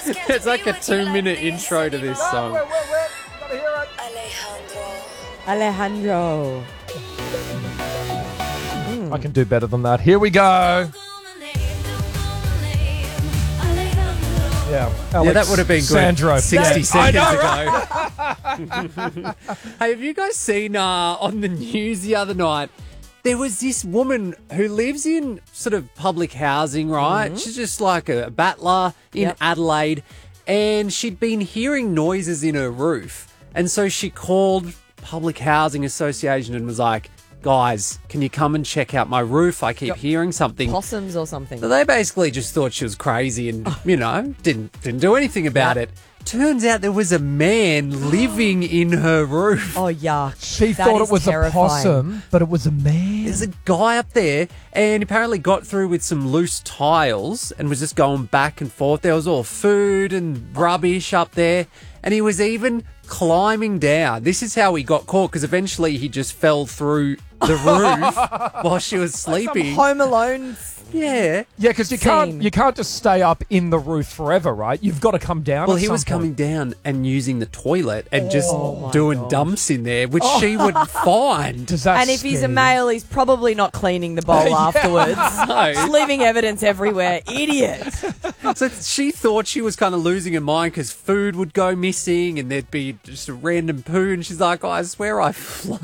It's like a 2-minute intro to this song. Gotta hear it. Alejandro. I can do better than that. Here we go. Yeah, Alex, That would have been good Sandro. 60 seconds I ago. Hey, have you guys seen on the news the other night, there was this woman who lives in sort of public housing, right? She's just like a battler in Adelaide, and she'd been hearing noises in her roof. And so she called Public Housing Association and was like, guys, can you come and check out my roof? I keep hearing something. Possums or something. So they basically just thought she was crazy and, didn't do anything about it. Turns out there was a man living in her roof. Oh, yuck. She That thought is it was terrifying. a possum, but it was a man. There's a guy up there and apparently got through with some loose tiles and was just going back and forth. There was all food and rubbish up there. And he was even climbing down. This is how he got caught, because eventually he just fell through the roof while she was sleeping. Home Alone. Yeah. Yeah, because you can't just stay up in the roof forever, right? You've got to come down. Well, at he some was point. coming down and using the toilet and just doing dumps in there, which she would find. Does that And if he's a scare you? male, he's probably not cleaning the bowl afterwards. No. Just leaving evidence everywhere. Idiot. So she thought she was kind of losing her mind because food would go missing and there'd be just a random poo. And she's like, I swear I flushed.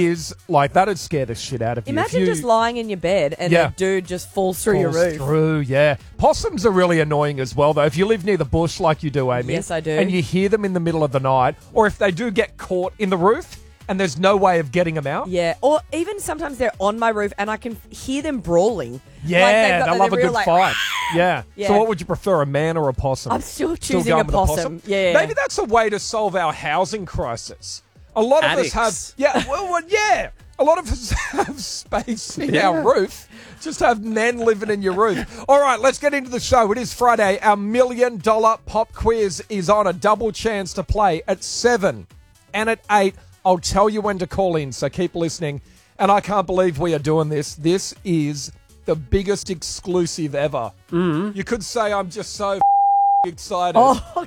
That'd scare the shit out of you. Imagine If you, just lying in your bed and a dude just falls through your falls roof. through, yeah. Possums are really annoying as well, though. If you live near the bush like you do, Amy. Yes, I do. And you hear them in the middle of the night, or if they do get caught in the roof and there's no way of getting them out. Yeah, or even sometimes they're on my roof and I can hear them brawling. Yeah, Like they love a real, good fight. Yeah. Yeah. So what would you prefer, a man or a possum? I'm still Still choosing going a with possum. Yeah. Maybe that's a way to solve our housing crisis. A lot of us Addicts. have... Yeah. A lot of us have space in our roof. Just have men living in your roof. All right, let's get into the show. It is Friday. Our $1 million pop quiz is on. A double chance to play at 7 and at 8. I'll tell you when to call in, so keep listening. And I can't believe we are doing this. This is the biggest exclusive ever. You could say I'm just so excited. Oh,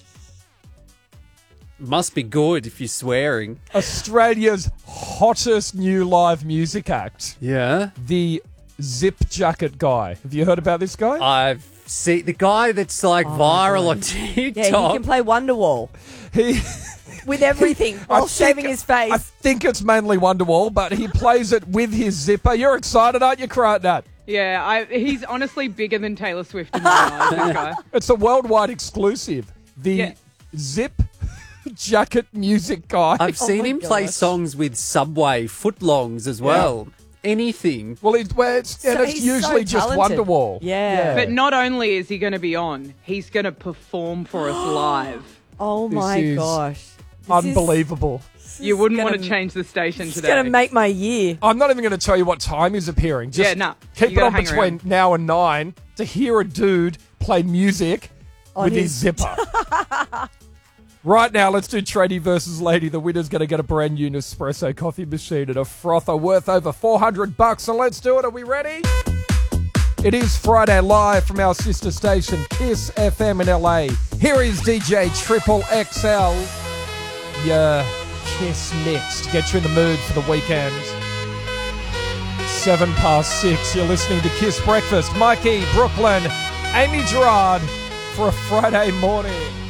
Must be good if you're swearing. Australia's hottest new live music act, Yeah. the Zip Jacket Guy. Have you heard about this guy? I've seen the guy that's like viral on TikTok. yeah, he can play Wonderwall He, with everything while shaving his face. I think it's mainly Wonderwall, but he plays it with his zipper. You're excited, aren't you, Nat? Yeah, he's honestly bigger than Taylor Swift in my eyes, this guy. It's a worldwide exclusive. The Yeah. Zip Jacket Music Guy. I've seen my him play gosh. songs with Subway footlongs as well. Anything. Well, it's he's usually so just talented. Wonderwall. Yeah. But not only is he going to be on, he's going to perform for us live. Oh This my is gosh. Unbelievable. You wouldn't want to gonna- change the station It's today. going to make my year. I'm not even going to tell you what time he's appearing. Just Yeah, nah. keep You it gotta on hang between around. now and 9 to hear a dude play music On with his his- zipper. Right now, let's do Tradie versus Lady. The winner's going to get a brand new Nespresso coffee machine and a frother worth over $400. So let's do it. Are we ready? It is Friday live from our sister station, Kiss FM in LA. Here is DJ Triple XL. Yeah, Kiss Mix to get you in the mood for the weekend. 6:07. You're listening to Kiss Breakfast. Mikey, Brooklyn, Amy Gerard for a Friday morning.